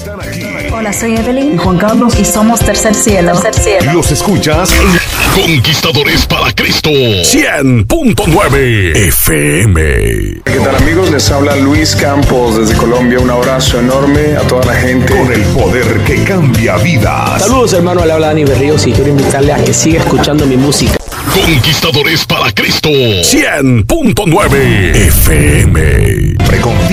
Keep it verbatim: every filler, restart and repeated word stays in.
están aquí. Hola, soy Evelyn y Juan Carlos y somos Tercer Cielo. Tercer Cielo. Los escuchas en Conquistadores para Cristo cien punto nueve F M. ¿Qué tal, amigos? Les habla Luis Campos desde Colombia. Un abrazo enorme a toda la gente. Con el poder que cambia vidas. Saludos, hermano. Le habla Dani Berríos y quiero invitarle a que siga escuchando mi música. Conquistadores para Cristo cien punto nueve F M. Precontigo.